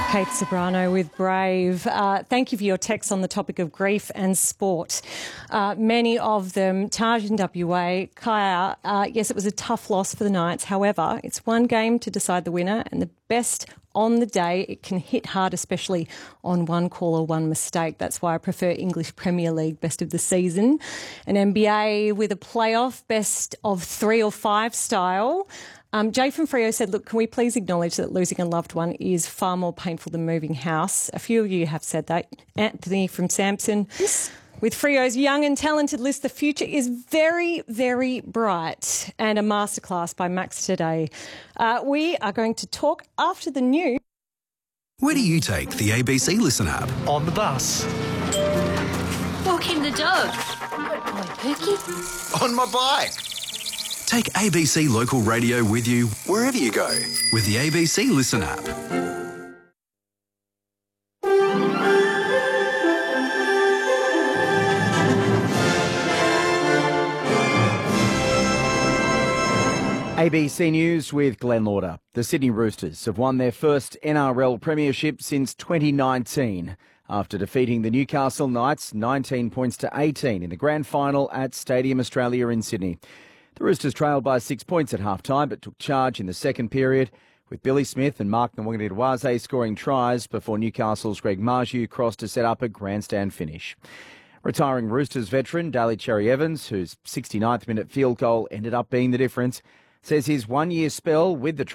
Kate Sobrano with Brave. Thank you for your texts on the topic of grief and sport. Many of them, Taj in WA, Kaya, yes, it was a tough loss for the Knights. However, it's one game to decide the winner, and the best on the day, it can hit hard, especially on one call or one mistake. That's why I prefer English Premier League best of the season. An NBA with a playoff best of 3 or 5 style. Jay from Freo said, look, can we please acknowledge that losing a loved one is far more painful than moving house? A few of you have said that. Anthony from Samson. Yes. With Freo's young and talented list, the future is very, very bright. And a masterclass by Max today. We are going to talk after the news. Where do you take the ABC Listen app? On the bus. Walking the dog. Good boy, Pookie. On my bike. Take ABC Local Radio with you wherever you go with the ABC Listen app. ABC News with Glenn Lauder. The Sydney Roosters have won their first NRL premiership since 2019 after defeating the Newcastle Knights 19 points to 18 in the grand final at Stadium Australia in Sydney. The Roosters trailed by 6 points at half-time but took charge in the second period with Billy Smith and Mark Nwangudawase scoring tries before Newcastle's Greg Marju crossed to set up a grandstand finish. Retiring Roosters veteran Daly Cherry-Evans, whose 69th minute field goal ended up being the difference, says his one-year spell with the